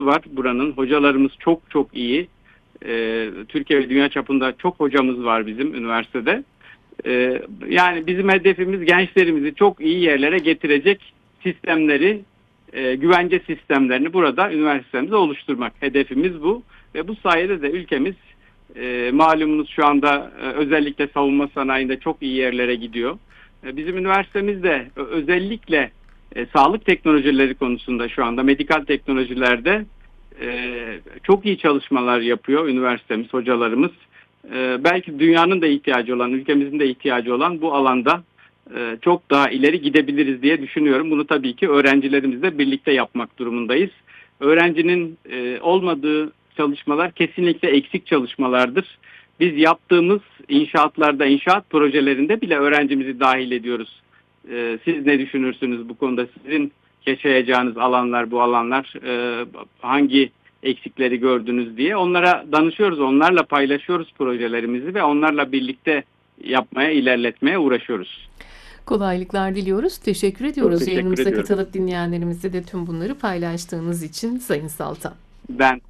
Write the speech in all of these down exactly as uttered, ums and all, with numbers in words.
var buranın. Hocalarımız çok çok iyi. Ee, Türkiye ve dünya çapında çok hocamız var bizim üniversitede. Ee, yani bizim hedefimiz gençlerimizi çok iyi yerlere getirecek sistemleri, e, güvence sistemlerini burada üniversitemizde oluşturmak. Hedefimiz bu. Ve bu sayede de ülkemiz e, malumunuz şu anda e, özellikle savunma sanayinde çok iyi yerlere gidiyor. E, bizim üniversitemiz de özellikle e, sağlık teknolojileri konusunda şu anda medikal teknolojilerde e, çok iyi çalışmalar yapıyor üniversitemiz, hocalarımız. E, belki dünyanın da ihtiyacı olan, ülkemizin de ihtiyacı olan bu alanda e, çok daha ileri gidebiliriz diye düşünüyorum. Bunu tabii ki öğrencilerimizle birlikte yapmak durumundayız. Öğrencinin e, olmadığı çalışmalar kesinlikle eksik çalışmalardır. Biz yaptığımız inşaatlarda, inşaat projelerinde bile öğrencimizi dahil ediyoruz. Ee, siz ne düşünürsünüz bu konuda? Sizin yaşayacağınız alanlar, bu alanlar e, hangi eksikleri gördünüz diye onlara danışıyoruz, onlarla paylaşıyoruz projelerimizi ve onlarla birlikte yapmaya, ilerletmeye uğraşıyoruz. Kolaylıklar diliyoruz. Teşekkür Çok ediyoruz teşekkür yayınımıza ediyorum. katılıp dinleyenlerimize de tüm bunları paylaştığınız için Sayın Saltan. Ben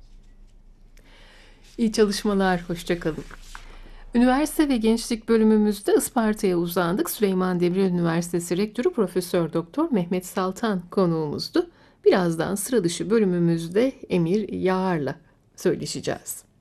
İyi çalışmalar, hoşça kalın. Üniversite ve Gençlik bölümümüzde Isparta'ya uzandık. Süleyman Demirel Üniversitesi Rektörü Profesör Doktor Mehmet Saltan konuğumuzdu. Birazdan sıra dışı bölümümüzde Emir Yağar'la söyleşeceğiz.